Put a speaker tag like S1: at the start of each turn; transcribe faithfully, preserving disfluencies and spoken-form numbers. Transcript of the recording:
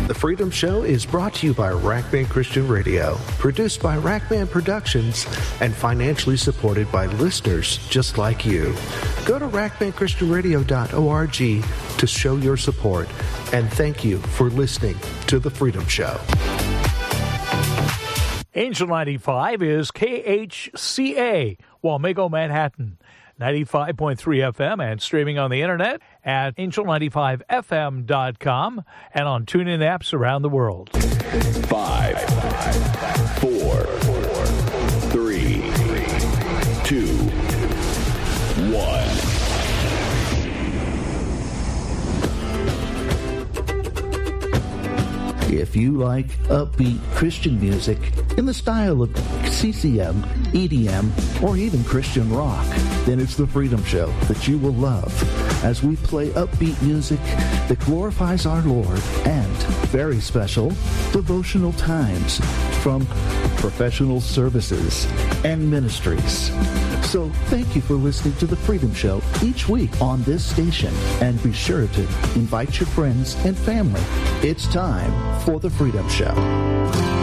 S1: The Freedom Show is brought to you by Rackman Christian Radio, produced by Rackman Productions, and financially supported by listeners just like you. Go to rackman christian radio dot org to show your support, and thank you for listening to The Freedom Show.
S2: Angel ninety-five is K H C A, Wamego, Manhattan. ninety-five point three F M and streaming on the internet at angel ninety-five f m dot com and on TuneIn apps around the world.
S3: Five, four, three, two, one.
S4: If you like upbeat Christian music in the style of C C M, E D M, or even Christian rock, then it's The Freedom Show that you will love as we play upbeat music that glorifies our Lord and very special devotional times from professional services and ministries. So thank you for listening to The Freedom Show each week on this station, and be sure to invite your friends and family. It's time for The Freedom Show.